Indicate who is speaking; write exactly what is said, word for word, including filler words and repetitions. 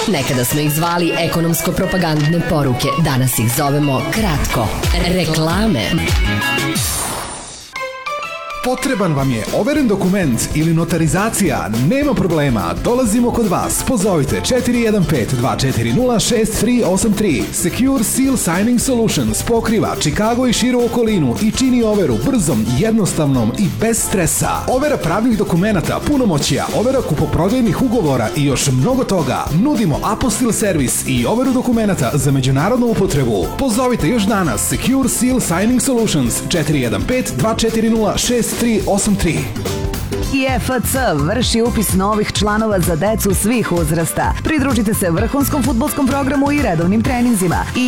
Speaker 1: Nekada smo ih zvali ekonomsko-propagandne poruke, danas ih zovemo kratko reklame.
Speaker 2: Potreban vam je overen dokument ili notarizacija? Nema problema, dolazimo kod vas. Pozovite četiri jedan pet dva četiri nula šest tri osam tri. Secure Seal Signing Solutions pokriva Chicago i širu okolinu i čini overu brzom, jednostavnom i bez stresa. Overa pravnih dokumenata, punomoćja, overa kupoprodajnih ugovora i još mnogo toga. Nudimo apostil servis i overu dokumenata za međunarodnu upotrebu. Pozovite još danas Secure Seal Signing Solutions četiri jedan pet dva četiri nula šest tri osam tri.
Speaker 3: I F A C vrši upis novih članova za decu svih uzrasta. Pridružite se vrhunskom fudbalskom programu i redovnim treninzima.